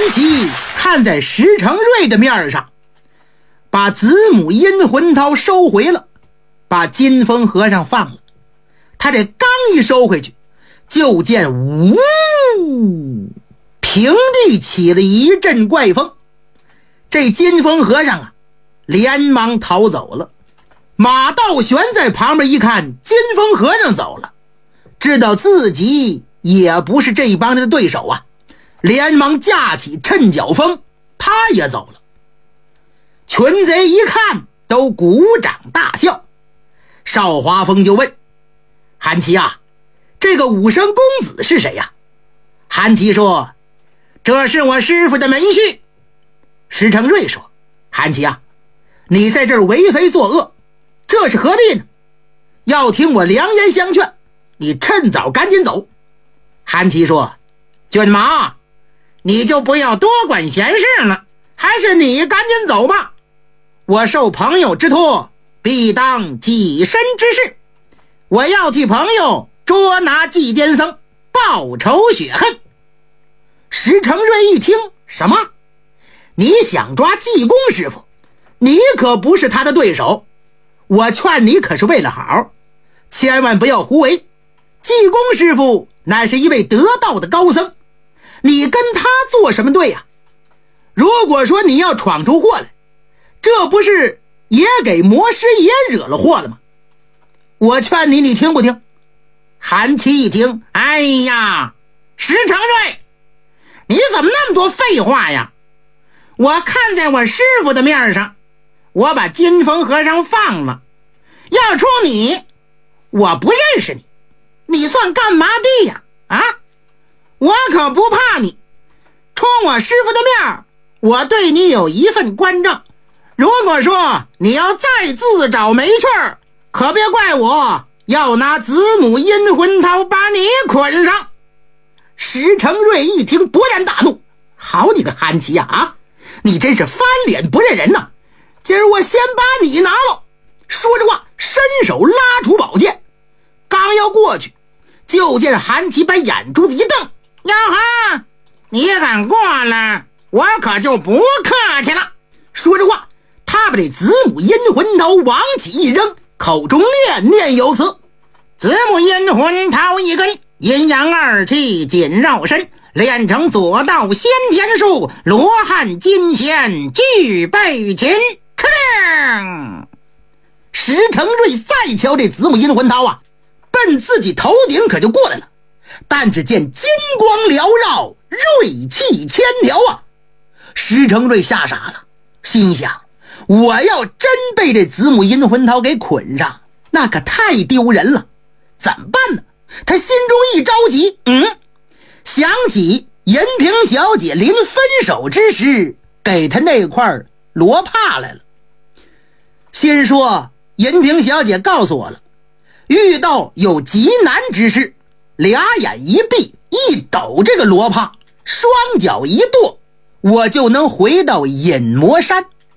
琦看在石成瑞的面上，把子母阴魂桃收回了，把金风和尚放了。他这刚一收回去，就见呜，平地起了一阵怪风。这金风和尚啊，连忙逃走了。马道玄在旁边一看金风和尚走了，知道自己也不是这帮人的对手啊，连忙架起趁脚风，他也走了。群贼一看都鼓掌大笑。邵华峰就问韩琦啊，这个武生公子是谁呀？韩琦说，这是我师父的门婿。石成瑞说，韩琦啊，你在这儿为非作恶，这是何必呢？要听我良言相劝，你趁早赶紧走。韩琦说，卷毛，你就不要多管闲事了，还是你赶紧走吧。我受朋友之托，必当己身之事，我要替朋友捉拿祭癫僧，报仇雪恨。石成瑞一听，什么？你想抓济公师傅？你可不是他的对手，我劝你可是为了好，千万不要胡为。济公师傅乃是一位得道的高僧，你跟他做什么对呀？如果说你要闯出祸来，这不是也给魔师爷惹了祸了吗？我劝你，你听不听？韩琦一听，哎呀，石成瑞，你怎么那么多废话呀？我看在我师父的面上，我把金风和尚放了。要出你，我不认识你，你算干嘛的呀？啊，我可不怕你。出我师父的面，我对你有一份关照。如果说你要再自找没趣儿，可别怪我要拿子母阴魂桃把你捆上。石成瑞一听，勃然大怒，好你个韩琦啊，你真是翻脸不认人呐！今儿我先把你拿了。说着话，伸手拉出宝剑，刚要过去，就见韩琦把眼珠子一瞪，呀哈，你敢过来，我可就不客气了。说着话，他把这子母阴魂桃往起一扔，口中念念有词，子母阴魂桃一根，阴阳二气紧绕身，练成左道先天术，罗汉金仙俱备擒。石成瑞再瞧这子母阴魂桃啊，奔自己头顶可就过来了，但只见金光缭绕，锐气千条啊！石成瑞吓傻了，心想，我要真被这子母阴魂桃给捆上，那可太丢人了，怎么办呢？他心中一着急，想起银萍小姐临分手之时给他那块罗帕来了，心说银萍小姐告诉我了，遇到有极难之事，俩眼一闭，一抖这个罗帕，双脚一跺，我就能回到隐魔山。